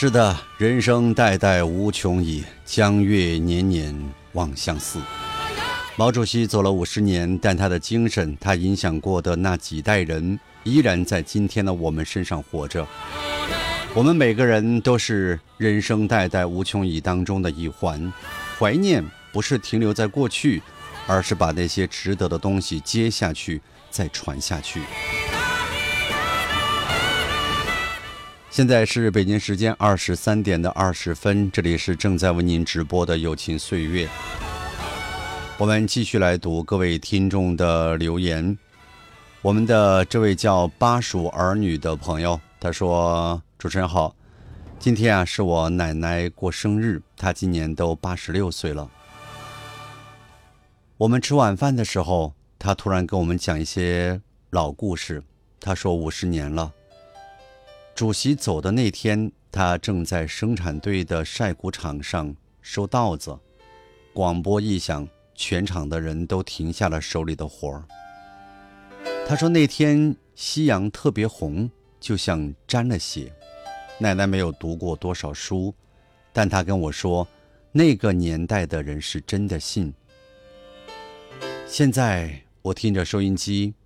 是的，人生代代无穷已，江月年年望相似。毛主席走了50年，但他的精神，他影响过的那几代人，依然在今天的我们身上活着。我们每个人都是人生代代无穷已当中的一环。怀念不是停留在过去，而是把那些值得的东西接下去，再传下去。现在是北京时间23点20分，这里是正在为您直播的友情岁月。我们继续来读各位听众的留言。我们的这位叫巴蜀儿女的朋友，他说：主持人好，今天是我奶奶过生日，她今年都86岁了。我们吃晚饭的时候，她突然跟我们讲一些老故事。她说50年了，主席走的那天，他正在生产队的晒谷场上收稻子，广播一响，全场的人都停下了手里的活儿。他说那天夕阳特别红，就像沾了血。奶奶没有读过多少书，但她跟我说，那个年代的人是真的信。现在我听着收音机，